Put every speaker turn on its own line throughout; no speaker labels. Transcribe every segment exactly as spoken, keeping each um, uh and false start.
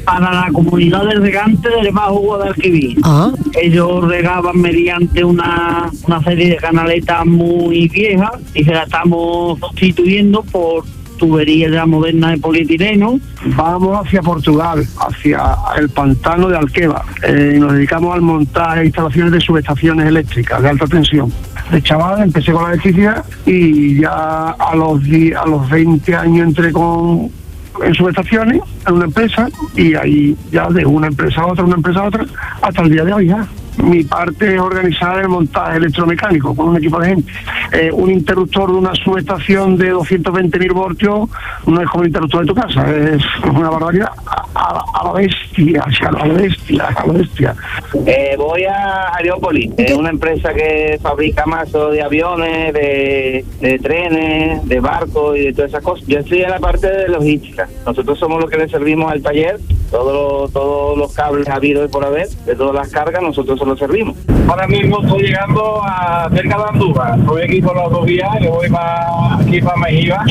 para la comunidad de regantes del Bajo Guadalquivir.
Ah.
Ellos regaban mediante una, una serie de canaletas muy viejas y se la estamos sustituyendo por tuberías ya modernas de polietileno.
Vamos hacia Portugal, hacia el pantano de Alqueva. Eh, nos dedicamos al montaje de instalaciones de subestaciones eléctricas de alta tensión. De chaval empecé con la electricidad y ya a los, a los veinte años entré con, en subestaciones, en una empresa, y ahí ya de una empresa a otra, una empresa a otra, hasta el día de hoy ya. Mi parte es organizar el montaje electromecánico con un equipo de gente. Eh, un interruptor de una subestación de doscientos veinte mil voltios no es como el interruptor de tu casa, es una barbaridad. A, a, a la bestia, a la bestia, a la bestia.
Eh, voy a Aerópolis, es una empresa que fabrica mazos de aviones, de, de trenes, de barcos y de todas esas cosas. Yo estoy en la parte de logística. Nosotros somos los que le servimos al taller, todos todos los cables habidos y por haber, de todas las cargas, nosotros se los servimos.
Ahora mismo estoy llegando a cerca de Andújar, estoy aquí por la autovía, que voy para aquí para Mejiva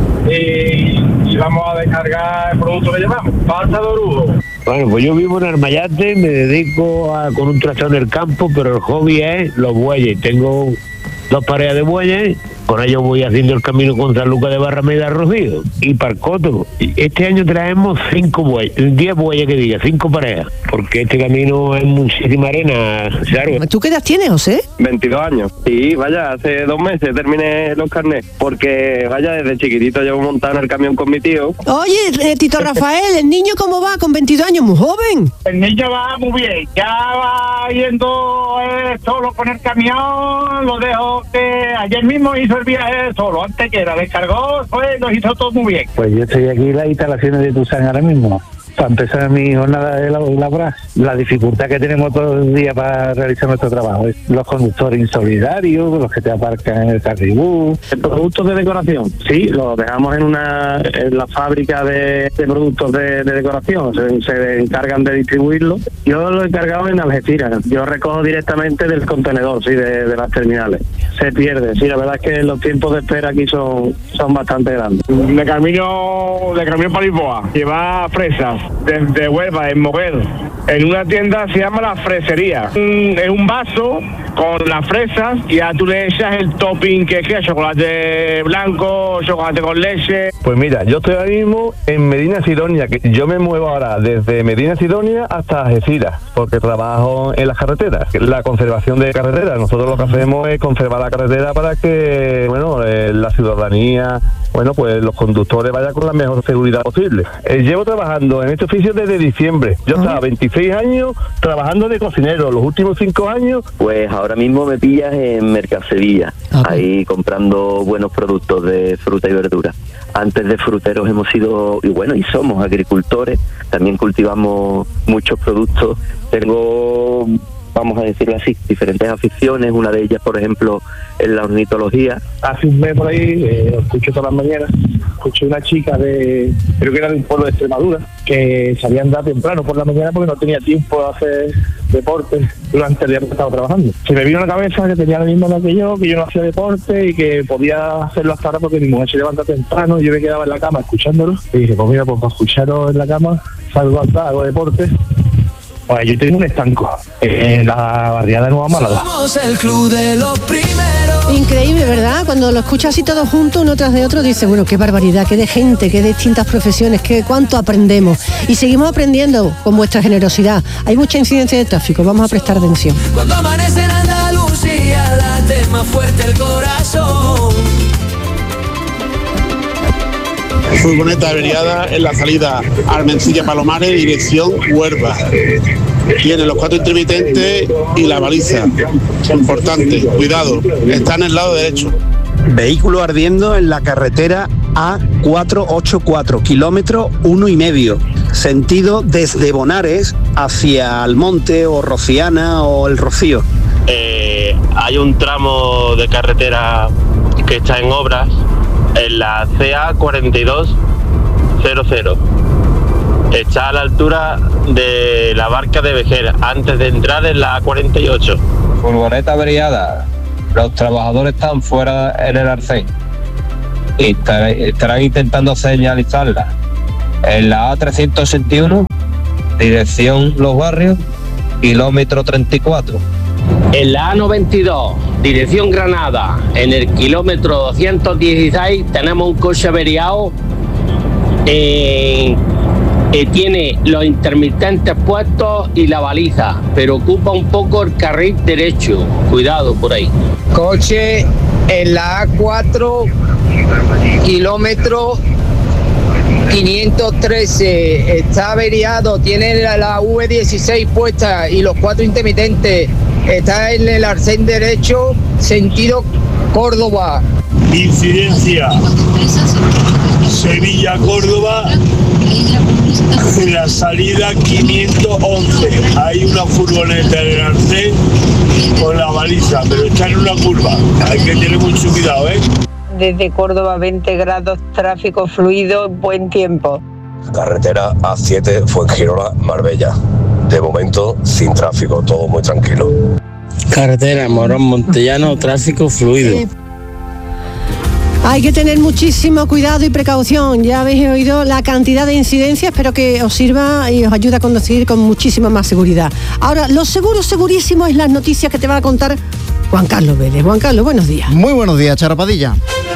y, y vamos a descargar el producto que llevamos, falsa de orujo.
Bueno, pues yo vivo en Armayate, me dedico a, con un tractor en el campo, pero el hobby es los bueyes. Tengo dos parejas de bueyes, con ellos voy haciendo el camino con San Lucas de Barrameda Rocío y Parcoto. Este año traemos cinco bueyes, diez bueyes que diga, cinco parejas, porque este camino es muchísima arena, claro.
¿Tú qué edad tienes, José?
veintidós años. Sí, vaya, hace dos meses terminé los carnés, porque vaya, desde chiquitito llevo montado en el camión con mi tío.
Oye, eh, Tito Rafael, ¿el niño cómo va con veintidós años? Muy joven.
El niño va muy bien, ya va yendo eh, solo con el camión, lo dejo que ayer mismo hizo el viaje solo, antes que era, descargó, pues lo hizo todo muy bien.
Pues yo estoy aquí en las instalaciones de Tucson ahora mismo, para empezar mi jornada de laboral. La dificultad que tenemos todos los días para realizar nuestro trabajo es los conductores insolidarios, los que te aparcan en el carribús.
¿Productos de decoración? Sí, los dejamos en una en la fábrica de, de productos de, de decoración, se, se encargan de distribuirlo. Yo lo he encargado en Algeciras, yo recojo directamente del contenedor, sí, de, de las terminales. Se pierde, sí, la verdad es que los tiempos de espera aquí son, son bastante grandes.
De camino, de camino para Lisboa, lleva fresas desde Huelva, en Moguer, en una tienda se llama La Fresería. Es un vaso con las fresas y ya tú le echas el topping que es chocolate blanco, chocolate con leche.
Pues mira, yo estoy ahora mismo en Medina Sidonia, que yo me muevo ahora desde Medina Sidonia hasta Algeciras, porque trabajo en las carreteras, la conservación de carreteras. Nosotros lo que hacemos es conservar la carretera para que, bueno, eh, la ciudadanía, bueno, pues los conductores vayan con la mejor seguridad posible. Eh, llevo trabajando en este oficio desde diciembre. Yo estaba veintiséis años trabajando de cocinero. Los últimos cinco años,
pues ahora mismo me pillas en Mercancevilla, ahí comprando buenos productos de fruta y verdura. Antes de fruteros hemos sido, y bueno, y somos agricultores, también cultivamos muchos productos. Tengo, vamos a decirlo así, diferentes aficiones. Una de ellas, por ejemplo, es la ornitología.
Hace un mes por ahí, eh, lo escucho todas las mañanas, escuché una chica de, creo que era de un pueblo de Extremadura, que salía a andar temprano por la mañana porque no tenía tiempo de hacer deporte durante el día que estaba trabajando. Se me vino a la cabeza que tenía la misma edad que yo, que yo no hacía deporte y que podía hacerlo hasta ahora porque mi mujer se levanta temprano y yo me quedaba en la cama escuchándolo. Y dije, pues mira, pues para escucharlo en la cama, salgo a andar, hago deporte. Pues yo tengo un estanco en la barriada de Nueva Málaga.
Somos el club de los primeros.
Increíble, ¿verdad? Cuando lo escuchas así todos juntos, uno tras de otro, dice, bueno, qué barbaridad, qué de gente, qué de distintas profesiones, qué cuánto aprendemos. Y seguimos aprendiendo con vuestra generosidad. Hay mucha incidencia de tráfico, vamos a prestar atención.
Cuando amanece en Andalucía, late más fuerte el corazón.
Furgoneta averiada en la salida Almencilla Palomares, dirección Huelva. Tiene los cuatro intermitentes y la baliza. Importante, cuidado, está en el lado derecho.
Vehículo ardiendo en la carretera A cuatrocientos ochenta y cuatro, kilómetro uno y medio, sentido desde Bonares hacia Almonte o Rociana o El Rocío.
Eh, hay un tramo de carretera que está en obras en la C A cuarenta y dos cero cero. Está a la altura de la Barca de Vejer, antes de entrar en la A cuarenta y ocho.
Furgoneta averiada. Los trabajadores están fuera en el arcén y estarán intentando señalizarla. En la A trescientos sesenta y uno, dirección Los Barrios, kilómetro treinta y cuatro.
En la A noventa y dos, dirección Granada, en el kilómetro doscientos dieciséis, tenemos un coche averiado eh, que tiene los intermitentes puestos y la baliza, pero ocupa un poco el carril derecho. Cuidado por ahí.
Coche en la A cuatro, kilómetro quinientos trece, está averiado, tiene la, la V dieciséis puesta y los cuatro intermitentes. Está en el arcén derecho, sentido Córdoba.
Incidencia Sevilla-Córdoba, en la salida quinientos once. Hay una furgoneta en el arcén con la baliza, pero está en una curva. Hay que tener mucho cuidado, ¿eh?
Desde Córdoba, veinte grados, tráfico fluido, buen tiempo.
Carretera A siete, Fuengirola, Marbella. De momento, sin tráfico, todo muy tranquilo.
Carretera Morón Montellano, tráfico fluido.
Hay que tener muchísimo cuidado y precaución. Ya habéis oído la cantidad de incidencias, espero que os sirva y os ayude a conducir con muchísima más seguridad. Ahora, lo seguro, segurísimo es las noticias que te va a contar Juan Carlos Vélez. Juan Carlos, buenos días.
Muy buenos días, Charo Padilla.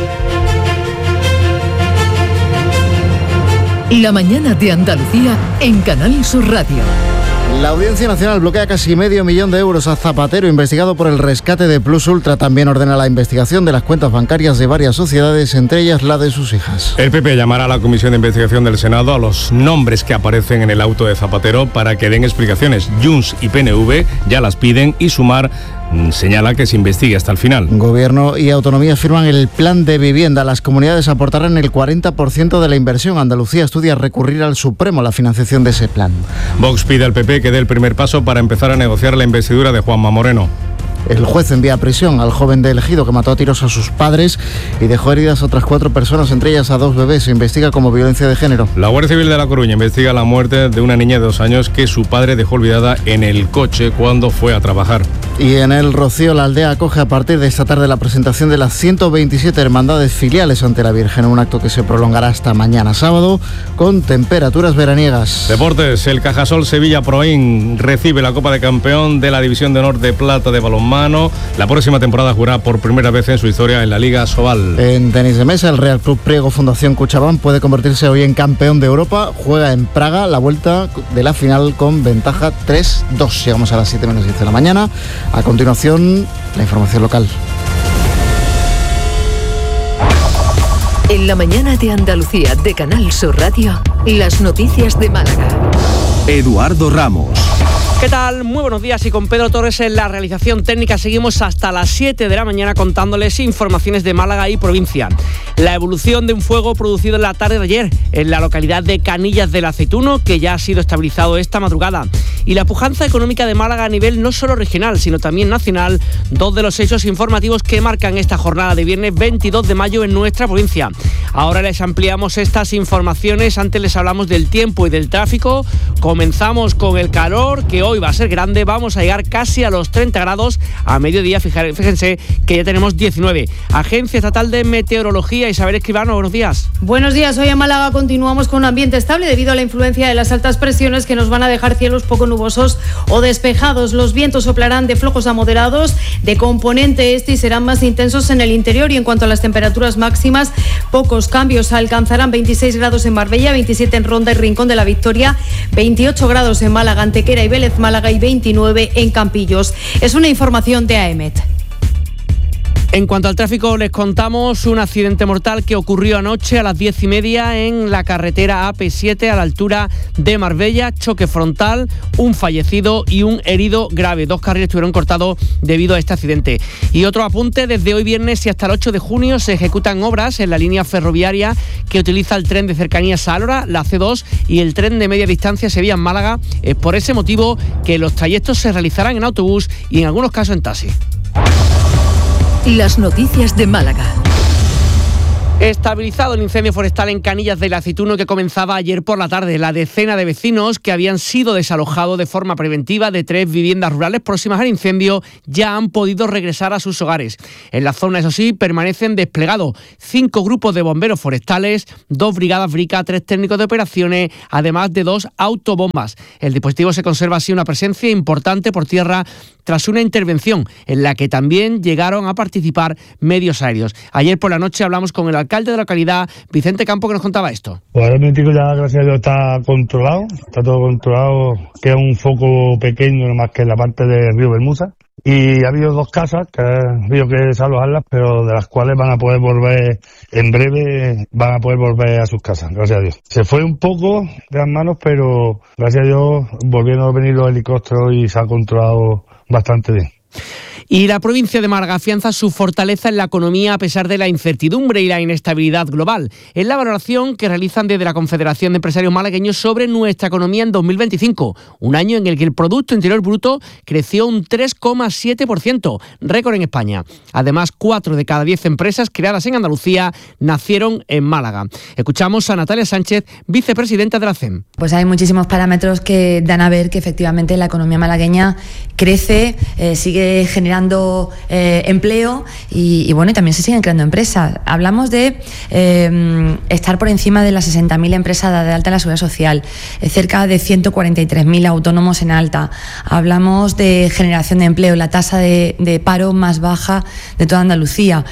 La mañana de Andalucía en Canal Sur Radio.
La Audiencia Nacional bloquea casi medio millón de euros a Zapatero, investigado por el rescate de Plus Ultra. También ordena la investigación de las cuentas bancarias de varias sociedades, entre ellas la de sus hijas.
El P P llamará a la Comisión de Investigación del Senado a los nombres que aparecen en el auto de Zapatero para que den explicaciones. Junts y P N V ya las piden y Sumar señala que se investigue hasta el final.
Gobierno y autonomías firman el plan de vivienda. Las comunidades aportarán el cuarenta por ciento de la inversión. Andalucía estudia recurrir al Supremo la financiación de ese plan.
Vox pide al P P que dé el primer paso para empezar a negociar la investidura de Juanma Moreno.
El juez envía a prisión al joven de El Ejido que mató a tiros a sus padres y dejó heridas a otras cuatro personas, entre ellas a dos bebés. Se investiga como violencia de género.
La Guardia Civil de La Coruña investiga la muerte de una niña de dos años que su padre dejó olvidada en el coche cuando fue a trabajar.
Y en el Rocío, la aldea acoge a partir de esta tarde la presentación de las ciento veintisiete hermandades filiales ante la Virgen, un acto que se prolongará hasta mañana sábado con temperaturas veraniegas.
Deportes, el Cajasol Sevilla Proin recibe la Copa de Campeón de la División de Honor de Plata de balonmano. La próxima temporada jugará por primera vez en su historia en la Liga Sobal.
En tenis de mesa, el Real Club Priego Fundación Cuchabán puede convertirse hoy en campeón de Europa. Juega en Praga la vuelta de la final con ventaja tres dos. Llegamos a las siete menos diez de la mañana. A continuación, la información local.
En la mañana de Andalucía de Canal Sur Radio, las noticias de Málaga.
Eduardo Ramos.
¿Qué tal? Muy buenos días, y con Pedro Torres en la realización técnica seguimos hasta las siete de la mañana contándoles informaciones de Málaga y provincia. La evolución de un fuego producido en la tarde de ayer en la localidad de Canillas del Aceituno, que ya ha sido estabilizado esta madrugada. Y la pujanza económica de Málaga a nivel no solo regional, sino también nacional, dos de los hechos informativos que marcan esta jornada de viernes veintidós de mayo en nuestra provincia. Ahora les ampliamos estas informaciones, antes les hablamos del tiempo y del tráfico. Comenzamos con el calor, que hoy va a ser grande, vamos a llegar casi a los treinta grados a mediodía, fíjense que ya tenemos diecinueve. Agencia Estatal de Meteorología, Isabel Escribano, buenos días.
Buenos días, hoy en Málaga continuamos con un ambiente estable debido a la influencia de las altas presiones que nos van a dejar cielos poco nubosos o despejados. Los vientos soplarán de flojos a moderados, de componente este, y serán más intensos en el interior. Y en cuanto a las temperaturas máximas, pocos cambios, alcanzarán veintiséis grados en Marbella, veintisiete en Ronda y Rincón de la Victoria, veintiocho grados en Málaga, Antequera y Vélez Málaga y veintinueve en Campillos. Es una información de A E M E T.
En cuanto al tráfico, les contamos un accidente mortal que ocurrió anoche a las diez y media en la carretera A P siete a la altura de Marbella. Choque frontal, un fallecido y un herido grave. Dos carriles estuvieron cortados debido a este accidente. Y otro apunte, desde hoy viernes y hasta el ocho de junio se ejecutan obras en la línea ferroviaria que utiliza el tren de cercanías Sálora, la C dos y el tren de media distancia Sevilla-Málaga. Es por ese motivo que los trayectos se realizarán en autobús y en algunos casos en taxi.
Las noticias de Málaga.
Estabilizado el incendio forestal en Canillas del Aceituno que comenzaba ayer por la tarde. La decena de vecinos que habían sido desalojados de forma preventiva de tres viviendas rurales próximas al incendio ya han podido regresar a sus hogares. En la zona, eso sí, permanecen desplegados cinco grupos de bomberos forestales, dos brigadas brica, tres técnicos de operaciones, además de dos autobombas. El dispositivo se conserva así una presencia importante por tierra tras una intervención en la que también llegaron a participar medios aéreos. Ayer por la noche hablamos con el alcalde de la localidad, Vicente Campo, que nos contaba esto.
Pues ahora mismo ya, gracias a Dios, está controlado, está todo controlado, queda un foco pequeño nomás que en la parte del río Bermuza. Y ha habido dos casas que ha habido que desalojarlas, pero de las cuales van a poder volver, en breve, van a poder volver a sus casas, gracias a Dios. Se fue un poco de las manos, pero gracias a Dios volvieron a venir los helicópteros y se ha controlado bastante bien.
Y la provincia de Málaga afianza su fortaleza en la economía a pesar de la incertidumbre y la inestabilidad global. Es la valoración que realizan desde la Confederación de Empresarios Malagueños sobre nuestra economía en dos mil veinticinco, un año en el que el Producto Interior Bruto creció un tres coma siete por ciento, récord en España. Además, cuatro de cada diez empresas creadas en Andalucía nacieron en Málaga. Escuchamos a Natalia Sánchez, vicepresidenta de la C E M.
Pues hay muchísimos parámetros que dan a ver que efectivamente la economía malagueña crece, eh, sigue generando Eh, empleo y, y bueno, y también se siguen creando empresas. Hablamos de eh, estar por encima de las sesenta mil empresas de alta en la Seguridad Social, eh, cerca de ciento cuarenta y tres mil autónomos en alta. Hablamos de generación de empleo, la tasa de, de paro más baja de toda Andalucía.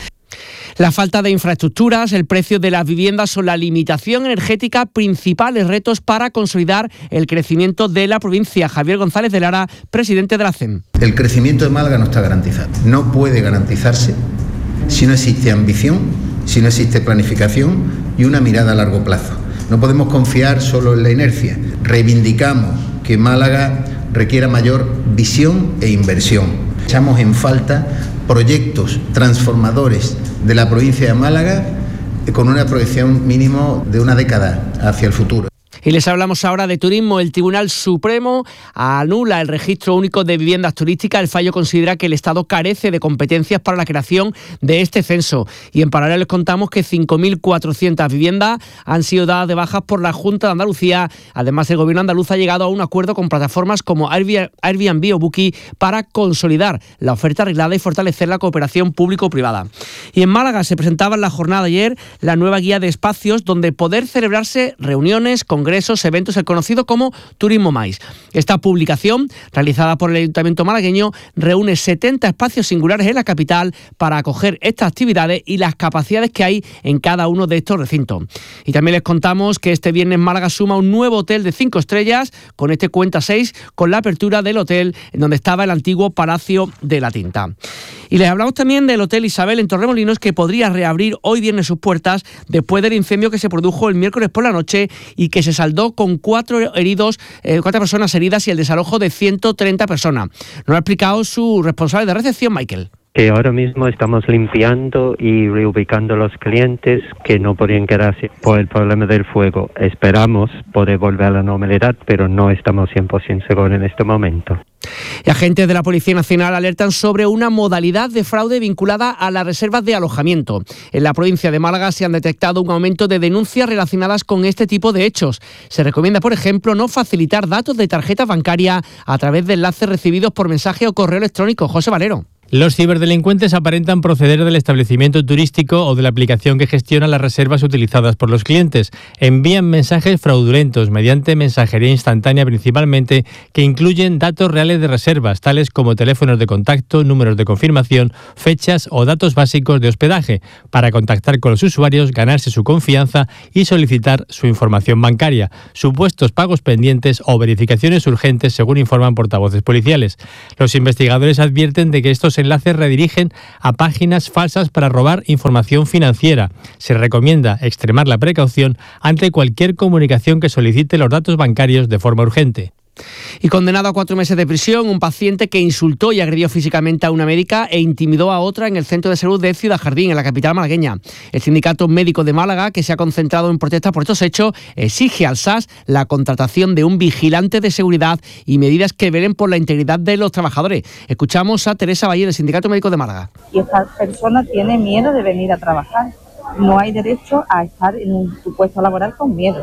La falta de infraestructuras, el precio de las viviendas o la limitación energética, principales retos para consolidar el crecimiento de la provincia. Javier González de Lara, presidente de la C E M.
El crecimiento de Málaga no está garantizado. No puede garantizarse si no existe ambición, si no existe planificación y una mirada a largo plazo. No podemos confiar solo en la inercia. Reivindicamos que Málaga requiera mayor visión e inversión. Echamos en falta proyectos transformadores de la provincia de Málaga con una proyección mínimo de una década hacia el futuro.
Y les hablamos ahora de turismo. El Tribunal Supremo anula el registro único de viviendas turísticas. El fallo considera que el Estado carece de competencias para la creación de este censo. Y en paralelo les contamos que cinco mil cuatrocientas viviendas han sido dadas de bajas por la Junta de Andalucía. Además, el Gobierno andaluz ha llegado a un acuerdo con plataformas como Airbnb o Booking para consolidar la oferta arreglada y fortalecer la cooperación público-privada. Y en Málaga se presentaba en la jornada de ayer la nueva guía de espacios donde poder celebrarse reuniones, congresos, eventos, el conocido como Turismo Mais. Esta publicación, realizada por el Ayuntamiento malagueño, reúne setenta espacios singulares en la capital para acoger estas actividades y las capacidades que hay en cada uno de estos recintos. Y también les contamos que este viernes Málaga suma un nuevo hotel de cinco estrellas, con este cuenta seis, con la apertura del hotel en donde estaba el antiguo Palacio de la Tinta. Y les hablamos también del Hotel Isabel en Torremolinos, que podría reabrir hoy viernes sus puertas después del incendio que se produjo el miércoles por la noche y que se saldó con cuatro heridos, eh, cuatro personas heridas y el desalojo de ciento treinta personas. Nos ha explicado su responsable de recepción, Michael.
Que ahora mismo estamos limpiando y reubicando los clientes que no podían quedarse por el problema del fuego. Esperamos poder volver a la normalidad, pero no estamos cien por ciento seguros en este momento.
Y agentes de la Policía Nacional alertan sobre una modalidad de fraude vinculada a las reservas de alojamiento. En la provincia de Málaga se han detectado un aumento de denuncias relacionadas con este tipo de hechos. Se recomienda, por ejemplo, no facilitar datos de tarjetas bancarias a través de enlaces recibidos por mensaje o correo electrónico. José Valero.
Los ciberdelincuentes aparentan proceder del establecimiento turístico o de la aplicación que gestiona las reservas utilizadas por los clientes. Envían mensajes fraudulentos mediante mensajería instantánea principalmente, que incluyen datos reales de reservas, tales como teléfonos de contacto, números de confirmación, fechas o datos básicos de hospedaje, para contactar con los usuarios, ganarse su confianza y solicitar su información bancaria, supuestos pagos pendientes o verificaciones urgentes, según informan portavoces policiales. Los investigadores advierten de que estos enlaces redirigen a páginas falsas para robar información financiera. Se recomienda extremar la precaución ante cualquier comunicación que solicite los datos bancarios de forma urgente.
Y condenado a cuatro meses de prisión, un paciente que insultó y agredió físicamente a una médica e intimidó a otra en el centro de salud de Ciudad Jardín, en la capital malagueña. El Sindicato Médico de Málaga, que se ha concentrado en protesta por estos hechos, exige al S A S la contratación de un vigilante de seguridad y medidas que velen por la integridad de los trabajadores. Escuchamos a Teresa Valle, del Sindicato Médico de Málaga.
Y esta persona tiene miedo de venir a trabajar.
no hay derecho a estar en un puesto laboral con miedo.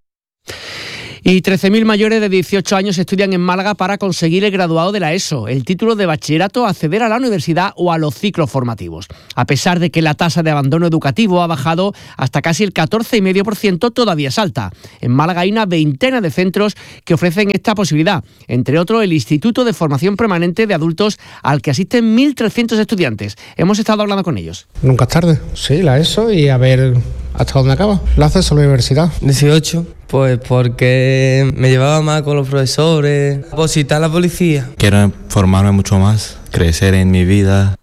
Y trece mil mayores de dieciocho años estudian en Málaga para conseguir el graduado de la ESO, el título de bachillerato, acceder a la universidad o a los ciclos formativos. A pesar de que la tasa de abandono educativo ha bajado hasta casi el catorce coma cinco por ciento, todavía es alta. En Málaga hay una veintena de centros que ofrecen esta posibilidad, entre otros el Instituto de Formación Permanente de Adultos, al que asisten mil trescientos estudiantes. Hemos estado hablando con ellos.
Nunca es tarde, sí, la ESO y a ver hasta dónde acaba. ¿La haces a la universidad?
dieciocho. Pues porque me llevaba más con los profesores, opositar a la policía.
Quiero formarme mucho más, crecer en mi vida.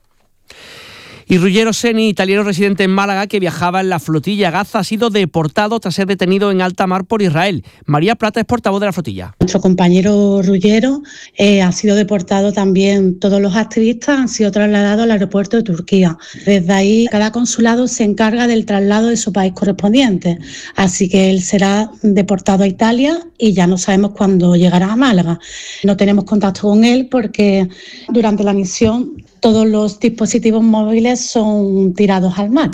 Y Ruggero Seni, italiano residente en Málaga que viajaba en la flotilla Gaza, ha sido deportado tras ser detenido en alta mar por Israel. María Plata es portavoz de la flotilla.
Nuestro compañero Ruggero eh, ha sido deportado también. Todos los activistas han sido trasladados al aeropuerto de Turquía. Desde ahí, cada consulado se encarga del traslado de su país correspondiente. Así que él será deportado a Italia y ya no sabemos cuándo llegará a Málaga. No tenemos contacto con él porque durante la misión todos los dispositivos móviles son tirados al mar.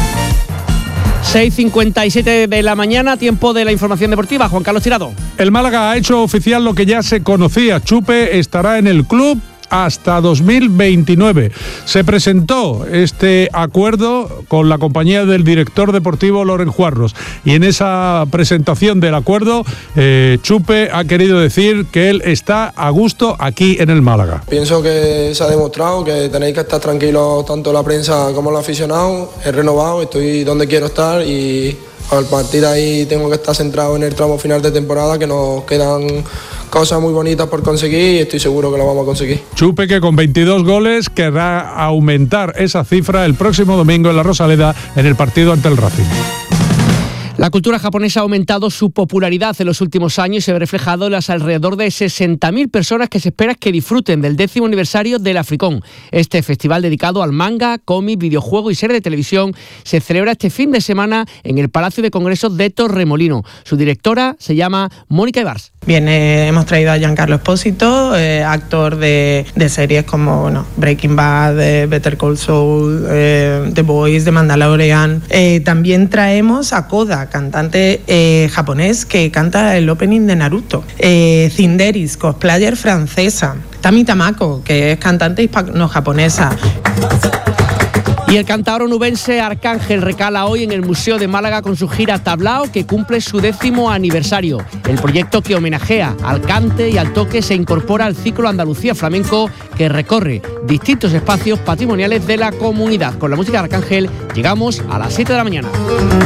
seis cincuenta y siete de la mañana, tiempo de la información deportiva. Juan Carlos Tirado.
El Málaga ha hecho oficial lo que ya se conocía. Chupe estará en el club hasta dos mil veintinueve. Se presentó este acuerdo con la compañía del director deportivo Loren Juarros y en esa presentación del acuerdo eh, Chupe ha querido decir que él está a gusto aquí en el Málaga.
Pienso que se ha demostrado que tenéis que estar tranquilos tanto la prensa como los aficionados. He renovado, estoy donde quiero estar y al partir de ahí tengo que estar centrado en el tramo final de temporada, que nos quedan cosas muy bonitas por conseguir y estoy seguro que lo vamos a conseguir.
Chupe, que con veintidós goles querrá aumentar esa cifra el próximo domingo en la Rosaleda en el partido ante el Racing.
La cultura japonesa ha aumentado su popularidad en los últimos años y se ve reflejado en las alrededor de sesenta mil personas que se espera que disfruten del décimo aniversario del Africón. Este festival dedicado al manga, cómic, videojuego y serie de televisión se celebra este fin de semana en el Palacio de Congresos de Torremolino. Su directora se llama Mónica Ibars.
Bien, eh, hemos traído a Giancarlo Espósito, eh, actor de, de series como bueno, Breaking Bad, eh, Better Call Saul, eh, The Boys, The Mandalorian. Eh, también traemos a Koda, cantante eh, japonés que canta el opening de Naruto. Eh, Cinderis, cosplayer francesa. Tami Tamako, que es cantante hispano-japonesa.
Y el cantaor onubense Arcángel recala hoy en el Museo de Málaga con su gira Tablao, que cumple su décimo aniversario. El proyecto, que homenajea al cante y al toque, se incorpora al ciclo Andalucía Flamenco, que recorre distintos espacios patrimoniales de la comunidad. Con la música de Arcángel llegamos a las siete de la mañana.